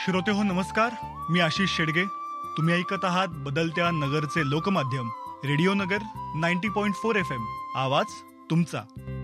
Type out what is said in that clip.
श्रोते हो नमस्कार, मी आशिष शेडगे. तुम्ही ऐकत आहात बदलत्या नगरचे लोकमाध्यम रेडिओ नगर 90.4 FM. आवाज तुमचा.